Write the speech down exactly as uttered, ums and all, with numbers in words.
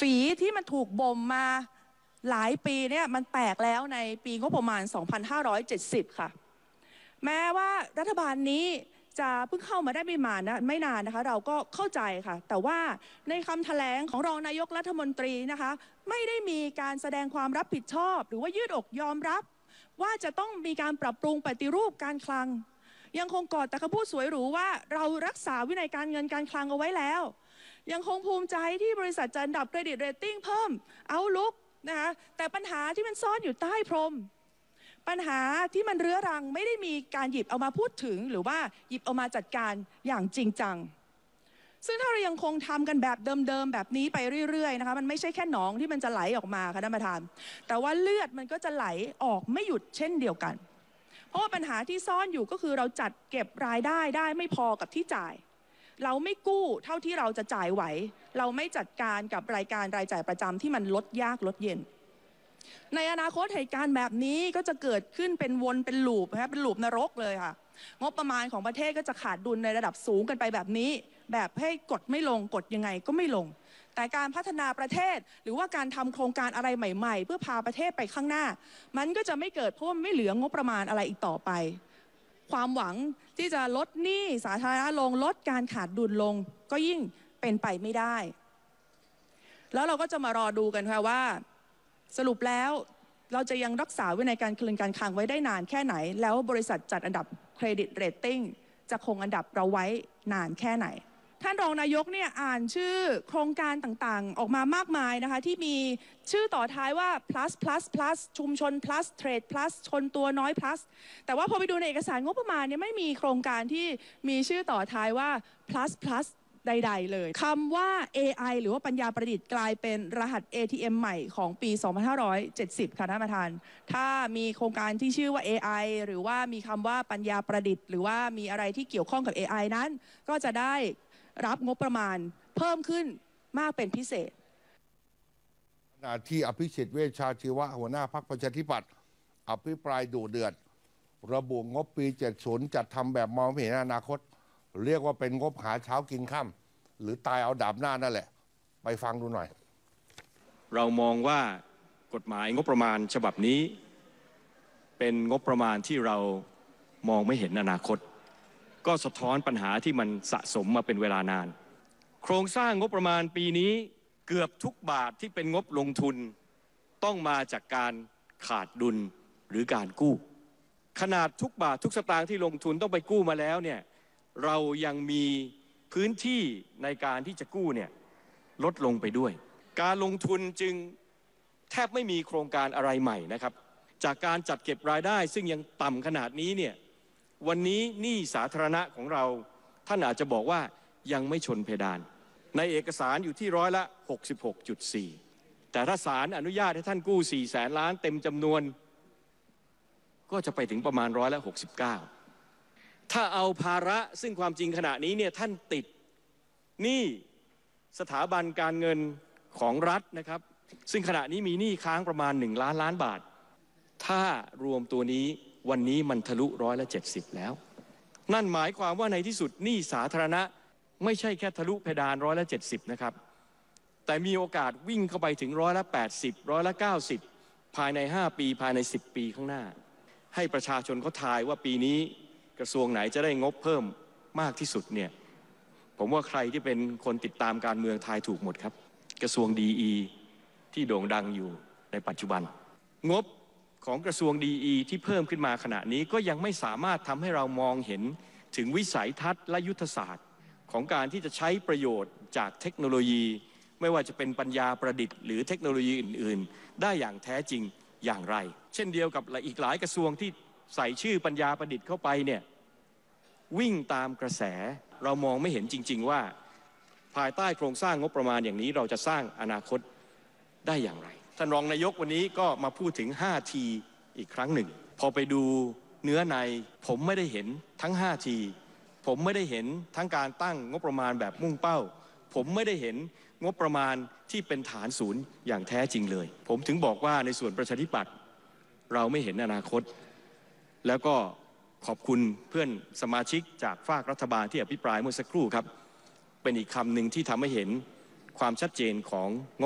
ฝีที่มันถูกบ่มมาหลายปีเนี่ยมันแตกแล้วในปีงบประมาณ สองพันห้าร้อยเจ็ดสิบ ค่ะแม้ว่ารัฐบาลนี้จะเพิ่งเข้ามาได้ไม่นานนะไม่นานนะคะเราก็เข้าใจค่ะแต่ว่าในคำแถลงของรองนายกรัฐมนตรีนะคะไม่ได้มีการแสดงความรับผิดชอบหรือว่ายืดอกยอมรับว่าจะต้องมีการปรับปรุงปฏิรูปการคลังยังคงกอดแต่คำพูดสวยหรูว่าเรารักษาวินัยการเงินการคลังเอาไว้แล้วยังคงภูมิใจที่บริษัทจะอันดับเครดิตเรตติ้งเพิ่มเอาลุกนะคะแต่ปัญหาที่มันซ่อนอยู่ใต้พรมปัญหาที่มันเรื้อรังไม่ได้มีการหยิบเอามาพูดถึงหรือว่าหยิบเอามาจัดการอย่างจริงจังซึ่งถ้าเรายังคงทำกันแบบเดิมๆแบบนี้ไปเรื่อยๆนะคะมันไม่ใช่แค่หนองที่มันจะไหลออกมาค่ะท่านประธานแต่ว่าเลือดมันก็จะไหลออกไม่หยุดเช่นเดียวกันเพราะว่าปัญหาที่ซ่อนอยู่ก็คือเราจัดเก็บรายได้ได้ไม่พอกับที่จ่ายเราไม่กู้เท่าที่เราจะจ่ายไหวเราไม่จัดการกับรายการรายจ่ายประจำที่มันลดยากลดเย็นในอนาคตเหตุการณ์แบบนี้ก็จะเกิดขึ้นเป็นวนเป็นลูปนะคะเป็นลูปนรกเลยค่ะงบประมาณของประเทศก็จะขาดดุลในระดับสูงกันไปแบบนี้แบบให้กดไม่ลงกดยังไงก็ไม่ลงแต่การพัฒนาประเทศหรือว่าการทำโครงการอะไรใหม่ๆเพื่อพาประเทศไปข้างหน้ามันก็จะไม่เกิดเพราะว่าไม่เหลืองบประมาณอะไรอีกต่อไปความหวังที่จะลดหนี้สาธารณะลงลดการขาดดุลลงก็ยิ่งเป็นไปไม่ได้แล้วเราก็จะมารอดูกันค่ะว่าสรุปแล้วเราจะยังรักษาวินัยการเงินการคลังไว้ได้นานแค่ไหนแล้วบริษัทจัดอันดับเครดิตเรตติ้งจะคงอันดับเราไว้นานแค่ไหนท่านรองนายกเนี่ยอ่านชื่อโครงการต่างๆออกมามากมายนะคะที่มีชื่อต่อท้ายว่า plus plus plus ชุมชน plus trade plus ชนตัวน้อย plus แต่ว่าพอไปดูในเอกสารงบประมาณเนี่ยไม่มีโครงการที่มีชื่อต่อท้ายว่า plus plusใดๆเลยคำว่า เอ ไอ หรือว่าปัญญาประดิษฐ์กลายเป็นรหัส เอ ที เอ็ม ใหม่ของปี สองพันห้าร้อยเจ็ดสิบ ค่ะท่านประธานถ้ามีโครงการที่ชื่อว่า เอ ไอ หรือว่ามีคำว่าปัญญาประดิษฐ์หรือว่ามีอะไรที่เกี่ยวข้องกับ เอ ไอ นั้นก็จะได้รับงบประมาณเพิ่มขึ้นมากเป็นพิเศษขณะที่อภิสิทธิ์เวชชาชีวะหัวหน้าพรรคประชาธิปัตย์อภิปรายดุเดือดระบุงบปีเจ็ดสิบจัดทำแบบมองไม่เห็นอนาคตเรียกว่าเป็นงบหาเช้ากินค่ำหรือตายเอาดาบหน้านั่นแหละไปฟังดูหน่อยเรามองว่ากฎหมายงบประมาณฉบับนี้เป็นงบประมาณที่เรามองไม่เห็นอนาคตก็สะท้อนปัญหาที่มันสะสมมาเป็นเวลานานโครงสร้างงบประมาณปีนี้เกือบทุกบาทที่เป็นงบลงทุนต้องมาจากการขาดดุลหรือการกู้ขนาดทุกบาททุกสตางค์ที่ลงทุนต้องไปกู้มาแล้วเนี่ยเรายังมีพื้นที่ในการที่จะกู้เนี่ยลดลงไปด้วยการลงทุนจึงแทบไม่มีโครงการอะไรใหม่นะครับจากการจัดเก็บรายได้ซึ่งยังต่ำขนาดนี้เนี่ยวันนี้หนี้สาธารณะของเราท่านอาจจะบอกว่ายังไม่ชนเพดานในเอกสารอยู่ที่ร้อยละ หกสิบหกจุดสี่ แต่ถ้าศาลอนุญาตให้ท่านกู้สี่แสนล้านเต็มจำนวนก็จะไปถึงประมาณร้อยละหกสิบเก้าถ้าเอาภาระซึ่งความจริงขณะนี้เนี่ยท่านติดหนี้สถาบันการเงินของรัฐนะครับซึ่งขณะนี้มีหนี้ค้างประมาณหนึ่งล้านล้านบาทถ้ารวมตัวนี้วันนี้มันทะลุร้อยละเจ็ดสิบแล้วนั่นหมายความว่าในที่สุดหนี้สาธารณะไม่ใช่แค่ทะลุเพดานร้อยละเจ็ดสิบนะครับแต่มีโอกาสวิ่งเข้าไปถึงร้อยละแปดสิบร้อยละเก้าสิบภายในห้าปีภายในสิบปีข้างหน้าให้ประชาชนเขาทายว่าปีนี้กระทรวงไหนจะได้งบเพิ่มมากที่สุดเนี่ยผมว่าใครที่เป็นคนติดตามการเมืองทายถูกหมดครับกระทรวงดีอีที่โด่งดังอยู่ในปัจจุบันงบของกระทรวงดีอีที่เพิ่มขึ้นมาขณะนี้ก็ยังไม่สามารถทำให้เรามองเห็นถึงวิสัยทัศน์และยุทธศาสตร์ของการที่จะใช้ประโยชน์จากเทคโนโลยีไม่ว่าจะเป็นปัญญาประดิษฐ์หรือเทคโนโลยีอื่นๆได้อย่างแท้จริงอย่างไรเช่นเดียวกับอีกหลายกระทรวงที่ใส่ชื่อปัญญาประดิษฐ์เข้าไปเนี่ยวิ่งตามกระแสเรามองไม่เห็นจริงๆว่าภายใต้โครงสร้างงบประมาณอย่างนี้เราจะสร้างอนาคตได้อย่างไรท่านรองนายกวันนี้ก็มาพูดถึง ห้า ที อีกครั้งหนึ่งพอไปดูเนื้อในผมไม่ได้เห็นทั้ง ห้า ที ผมไม่ได้เห็นทั้งการตั้งงบประมาณแบบมุ่งเป้าผมไม่ได้เห็นงบประมาณที่เป็นฐานศูนย์อย่างแท้จริงเลยผมถึงบอกว่าในส่วนประชาธิปัตย์เราไม่เห็นอนาคตแล้วก็ขอบคุณเพื่อนสมาชิกจากฝากรัฐบาลที่อภิปรายเมื่อสักครู่ครับเป็นอีกคำหนึ่งที่ทำให้เห็นความชัดเจนของ